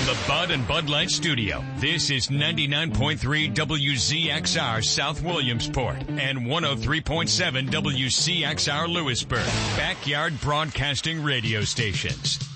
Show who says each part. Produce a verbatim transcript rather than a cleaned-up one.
Speaker 1: the Bud and Bud Light Studio, this is ninety-nine point three W Z X R South Williamsport and one oh three point seven W C X R Lewisburg, Backyard Broadcasting Radio Stations.